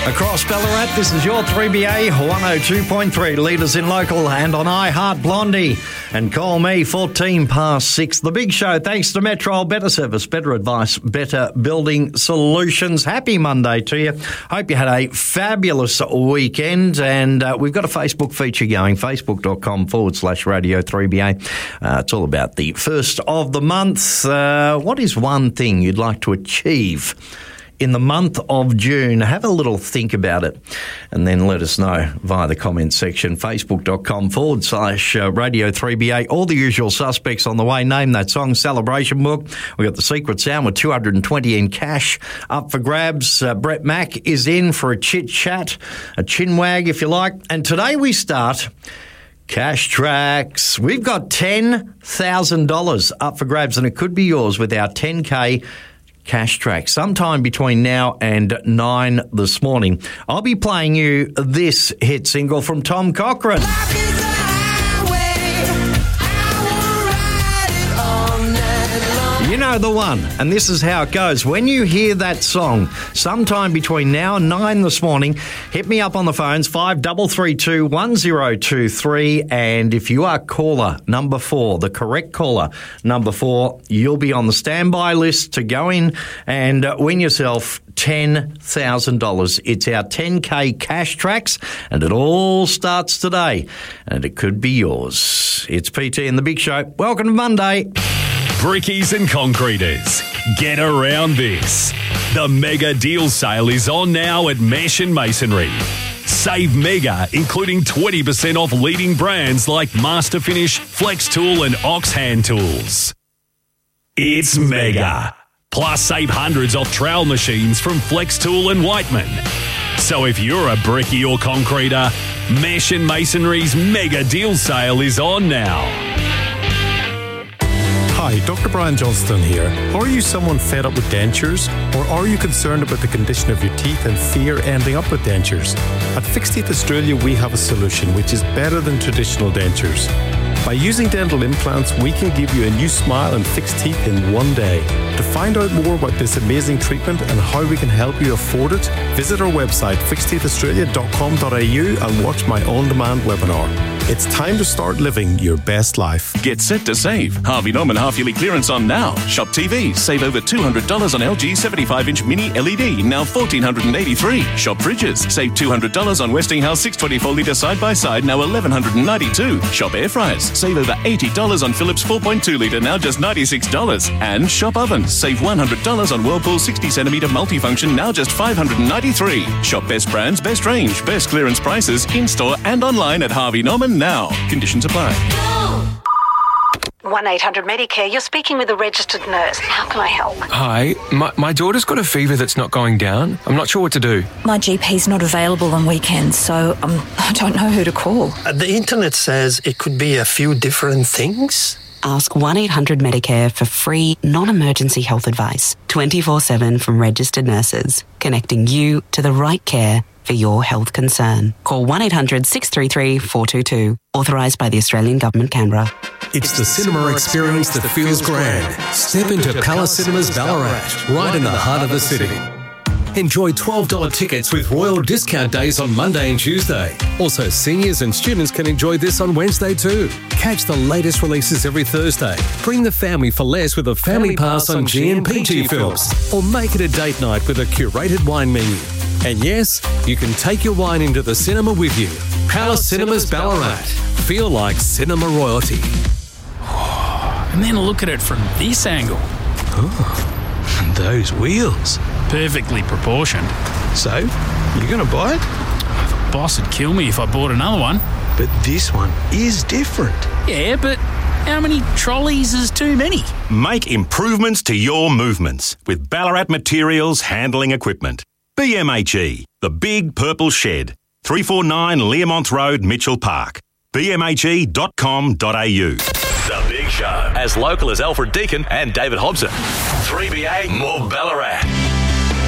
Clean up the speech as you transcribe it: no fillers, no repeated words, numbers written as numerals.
Across Ballarat, this is your 3BA 102.3, leaders in local and on iHeart Blondie. And call me 14 past 6. The Big Show, thanks to Metro. Better service, better advice, better building solutions. Happy Monday to you. Hope you had a fabulous weekend. And we've got a Facebook feature going, facebook.com/Radio 3BA. It's all about the first of the month. What is one thing you'd like to achieve in the month of June? Have a little think about it and then let us know via the comments section, facebook.com/Radio 3BA. All the usual suspects on the way. Name that song, Celebration Book. We've got the secret sound with 220 in cash up for grabs. Brett Mack is in for a chit-chat, a chinwag if you like. And today we start Cash Tracks. We've got $10,000 up for grabs and it could be yours with our 10K Cash Track sometime between now and 9 this morning. I'll be playing you this hit single from Tom Cochrane. You know the one, and this is how it goes. When you hear that song, sometime between now and 9 this morning, hit me up on the phones, 5332 1023, and if you are caller number 4, the correct caller number 4, you'll be on the standby list to go in and win yourself $10,000. It's our 10K Cash Tracks, and it all starts today, and it could be yours. It's PT and the Big Show. Welcome to Monday. Brickies and concreters, get around this. The mega deal sale is on now at Mesh and Masonry. Save mega, including 20% off leading brands like Master Finish, Flex Tool and Ox Hand Tools. It's mega. Plus save hundreds off trowel machines from Flex Tool and Whiteman. So if you're a brickie or concreter, Mesh and Masonry's mega deal sale is on now. Hi, Dr. Brian Johnston here. Are you someone fed up with dentures? Or are you concerned about the condition of your teeth and fear ending up with dentures? At Fixed Teeth Australia, we have a solution which is better than traditional dentures. By using dental implants, we can give you a new smile and fixed teeth in one day. To find out more about this amazing treatment and how we can help you afford it, visit our website fixedteethaustralia.com.au and watch my on-demand webinar. It's time to start living your best life. Get set to save. Harvey Norman half-yearly clearance on now. Shop TVs. Save over $200 on LG 75-inch mini LED, now $1,483. Shop fridges. Save $200 on Westinghouse 624-litre side-by-side, now $1,192. Shop air fryers. Save over $80 on Philips 4.2-litre, now just $96. And shop ovens. Save $100 on Whirlpool 60cm multifunction, now just $593. Shop best brands, best range, best clearance prices, in-store and online at Harvey Norman now. Conditions apply. 1-800-Medicare, you're speaking with a registered nurse. How can I help? Hi, my daughter's got a fever that's not going down. I'm not sure what to do. My GP's not available on weekends, so I don't know who to call. The internet says it could be a few different things. Ask 1-800-Medicare for free, non-emergency health advice, 24/7 from registered nurses, connecting you to the right care for your health concern. Call 1-800-633-422. Authorised by the Australian Government, Canberra. It's the cinema experience that feels grand. Step into Palace Cinemas Ballarat, right in the heart of the city. Enjoy $12 tickets with Royal Discount Days on Monday and Tuesday. Also, seniors and students can enjoy this on Wednesday too. Catch the latest releases every Thursday. Bring the family for less with a family pass on GNPG films. Or make it a date night with a curated wine menu. And yes, you can take your wine into the cinema with you. Palace Cinemas Ballarat. Feel like cinema royalty. And then look at it from this angle. Oh, and those wheels. Perfectly proportioned. So, you going to buy it? The boss would kill me if I bought another one. But this one is different. Yeah, but how many trolleys is too many? Make improvements to your movements with Ballarat Materials Handling Equipment. BMHE, the Big Purple Shed, 349 Learmonth Road, Mitchell Park. bmhe.com.au. The Big Show, as local as Alfred Deakin and David Hobson. 3BA, more Ballarat.